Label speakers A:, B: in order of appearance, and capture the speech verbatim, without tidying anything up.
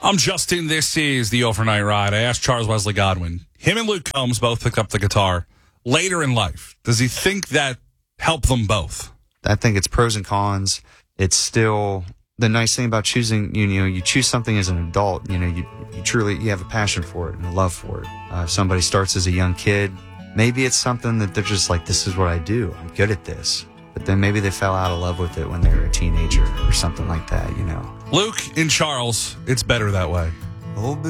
A: I'm Justin. This is the Overnight Ride. I asked Charles Wesley Godwin. Him and Luke Combs both picked up the guitar later in life. Does he think that helped them both?
B: I think it's pros and cons. It's still the nice thing about choosing, you know, you choose something as an adult, you know, you, you truly, you have a passion for it and a love for it. Uh, if somebody starts as a young kid, maybe it's something that they're just like, this is what I do. I'm good at this. But then maybe they fell out of love with it when they were a teenager or something like that, you know.
A: Luke and Charles, it's better that way.
C: Oh,